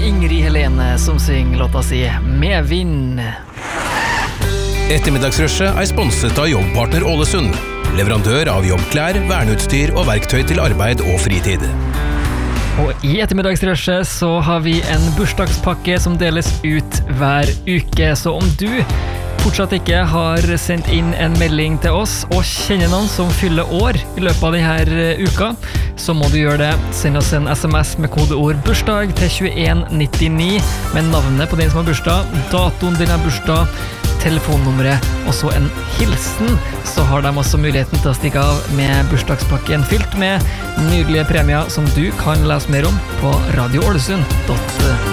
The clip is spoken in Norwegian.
Ingrid Helene som synger låta si Med vind. Ettermiddagsrushet er sponset av Jobbpartner Ålesund, leverandør av jobbklær, verneutstyr og verktøy til arbeid og fritid. Og i ettermiddagsrushet så har vi en bursdagspakke som deles ut hver uke, så om du fortsatt ikke har sendt inn en melding til oss og kjenner noen som fyller år i løpet av denne uka, så må du gjøre det. Send oss en SMS med kodeord bursdag til 2199 med navnet på den som har bursdag, datoen din har bursdag, telefonnummeret og så en hilsen, så har de også muligheten til å stikke av med bursdagspakken fylt med nydelige premier som du kan lese mer om på radioålesund.no.